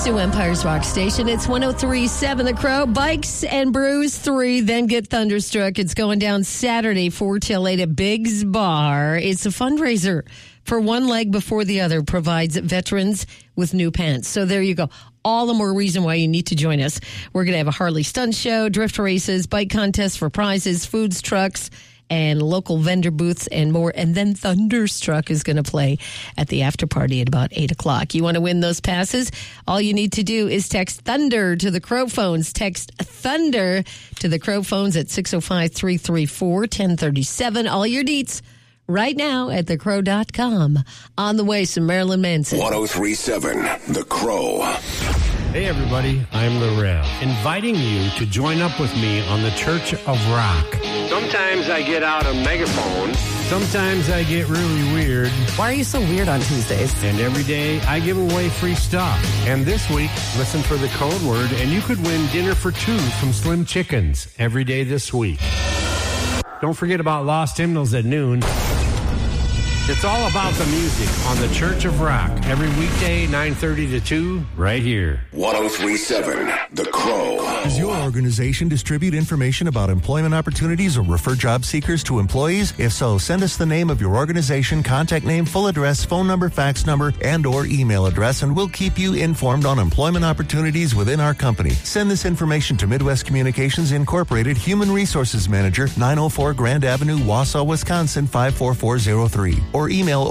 Next to Empire's Rock Station, it's 103.7 The Crow. Bikes and Brews 3, then get thunderstruck. It's going down Saturday, 4 till 8 at Biggs Bar. It's a fundraiser for One Leg Before the Other, provides veterans with new pants. So there you go. All the more reason why you need to join us. We're going to have a Harley stunt show, drift races, bike contests for prizes, foods, trucks, and local vendor booths and more. And then Thunderstruck is going to play at the after party at about 8 o'clock. You want to win those passes? All you need to do is text Thunder to the Crow phones. Text Thunder to the Crow phones at 605-334-1037. All your deets right now at thecrow.com. On the way, some Marilyn Manson. 103.7 The Crow. Hey everybody, I'm the Rev, inviting you to join up with me on the Church of Rock. Sometimes I get out a megaphone. Sometimes I get really weird. Why are you so weird on Tuesdays? And every day I give away free stuff. And this week, listen for the code word and you could win dinner for two from Slim Chickens every day this week. Don't forget about Lost Hymnals at noon. It's all about the music on the Church of Rock every weekday, 9:30 to 2, right here. 103.7 The Crow. Does your organization distribute information about employment opportunities or refer job seekers to employees? If so, send us the name of your organization, contact name, full address, phone number, fax number, and or email address, and we'll keep you informed on employment opportunities within our company. Send this information to Midwest Communications Incorporated, Human Resources Manager, 904 Grand Avenue, Wausau, Wisconsin, 54403. Or email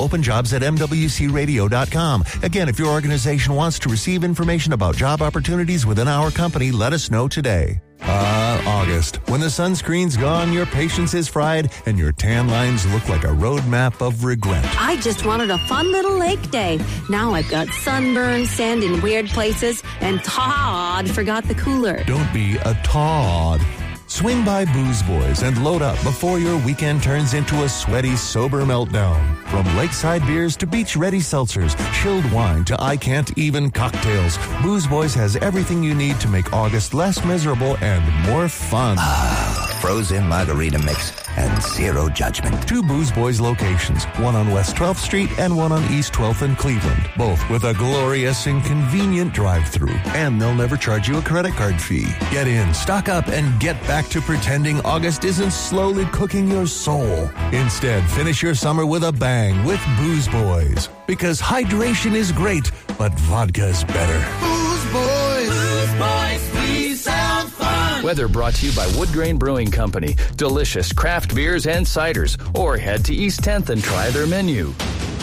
openjobs@mwcradio.com. Again, if your organization wants to receive information about job opportunities within our company, let us know today. August. When the sunscreen's gone, your patience is fried, and your tan lines look like a roadmap of regret. I just wanted a fun little lake day. Now I've got sunburn, sand in weird places, and Todd forgot the cooler. Don't be a Todd. Swing by Booze Boys and load up before your weekend turns into a sweaty, sober meltdown. From lakeside beers to beach-ready seltzers, chilled wine to I-can't-even cocktails, Booze Boys has everything you need to make August less miserable and more fun. Frozen margarita mix and zero judgment. 2 Booze Boys locations, one on West 12th Street and one on East 12th in Cleveland, both with a glorious and convenient drive-thru. And they'll never charge you a credit card fee. Get in, stock up, and get back to pretending August isn't slowly cooking your soul. Instead, finish your summer with a bang with Booze Boys. Because hydration is great, but vodka's better. Booze Boys! Booze Boys, we sound fun! Weather brought to you by Wood Grain Brewing Company. Delicious craft beers and ciders. Or head to East 10th and try their menu.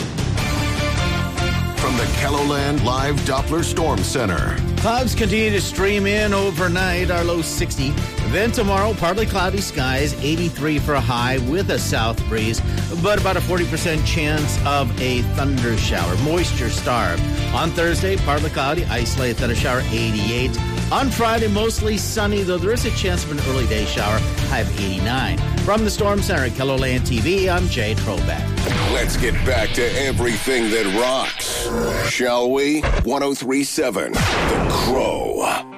From the Kelloland Live Doppler Storm Center. Clouds continue to stream in overnight, our low 60. Then tomorrow, partly cloudy skies, 83 for a high with a south breeze, but about a 40% chance of a thunder shower, moisture starved. On Thursday, partly cloudy, isolated thunder shower, 88. On Friday, mostly sunny, though there is a chance of an early day shower, high of 89. From the Storm Center at Kelloland TV, I'm Jay Troback. Let's get back to everything that rocks, shall we? 103.7 The Crow.